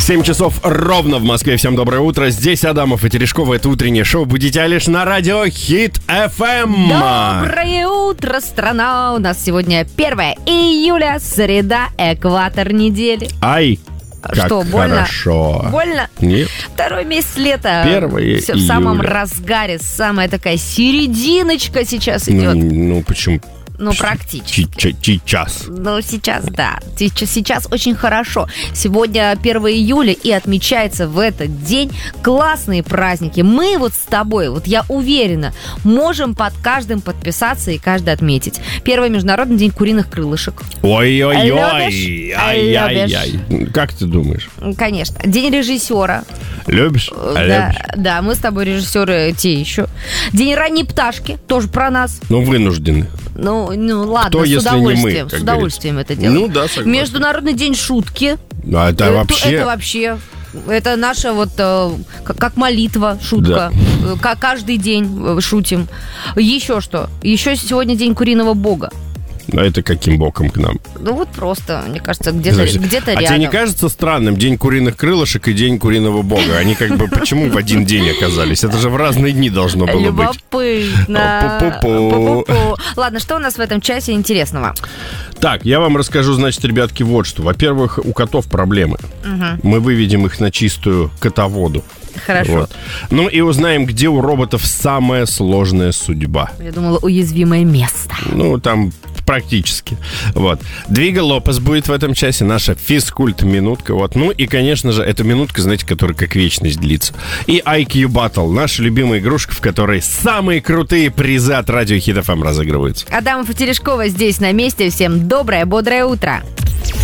7 часов ровно в Москве. Всем доброе утро. Здесь Адамов и Терешкова. Это утреннее шоу «Будете лишь» на радио Хит FM. Доброе утро, страна. У нас сегодня 1 июля, среда, экватор недели. Ай, как что, больно? Хорошо. Больно? Нет. Второй месяц лета. 1 Все в июля. самом разгаре. Самая такая серединочка сейчас идет. Ну, почему? Ну, практически. Сейчас. Ну, сейчас, да. Сейчас очень хорошо. Сегодня 1 июля, и отмечается в этот день классные праздники. Мы вот с тобой, вот я уверена, можем под каждым подписаться и каждый отметить. Первый международный день куриных крылышек. Ой-ой-ой. Любишь? Ай-яй-яй. Как ты думаешь? Конечно. День режиссера. Любишь? Да, мы с тобой режиссеры те еще. День ранней пташки, тоже про нас. Ну, вынуждены. Ну ладно, Кто, с если не мы, удовольствием. как С удовольствием это делаем. Ну да, согласен. Международный день шутки. А это вообще... Это вообще. Это наша вот как молитва, шутка. Как каждый день шутим. Еще что? Еще сегодня день куриного бога. А это каким боком к нам? Ну вот просто, мне кажется, где-то рядом. А тебе не кажется странным день куриных крылышек и день куриного бога? Они как бы почему в один день оказались? Это же в разные дни должно было быть. Любопытно. Пу-пу-пу. Ладно, что у нас в этом часе интересного? Так, я вам расскажу, значит, ребятки, вот что. Во-первых, у котов проблемы. Мы выведем их на чистую котоводу. Хорошо. Вот. Ну и узнаем, где у роботов самая сложная судьба. Я думала, уязвимое место. Ну, там практически. Вот. Двига Лопес будет в этом часе. Наша физкульт-минутка. Вот. Ну и, конечно же, эта минутка, знаете, которая как вечность длится. И IQ Battle. Наша любимая игрушка, в которой самые крутые призы от радио Хит FM разыгрываются. Адамов и Терешкова здесь на месте. Всем доброе, бодрое утро.